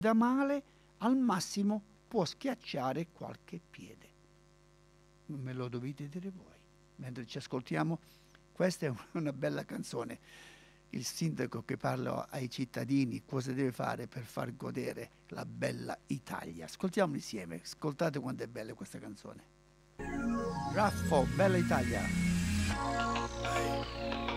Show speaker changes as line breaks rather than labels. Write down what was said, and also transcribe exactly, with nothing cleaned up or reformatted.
da male, al massimo può schiacciare qualche piede. Me lo dovete dire voi. Mentre ci ascoltiamo, questa è una bella canzone. Il sindaco che parla ai cittadini cosa deve fare per far godere la bella Italia. Ascoltiamo insieme, ascoltate quanto è bella questa canzone. Raffo, Bella Italia.